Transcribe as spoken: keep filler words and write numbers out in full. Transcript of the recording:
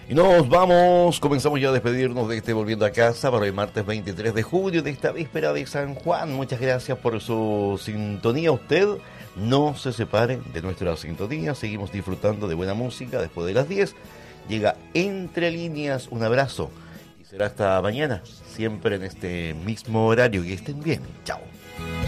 Y nos vamos, comenzamos ya a despedirnos de este Volviendo a Casa para el martes veintitrés de julio de esta víspera de San Juan. Muchas gracias por su sintonía. Usted no se separe de nuestra sintonía, seguimos disfrutando de buena música después de las diez. Llega Entre Líneas, un abrazo y será hasta mañana, siempre en este mismo horario. Que estén bien, chao.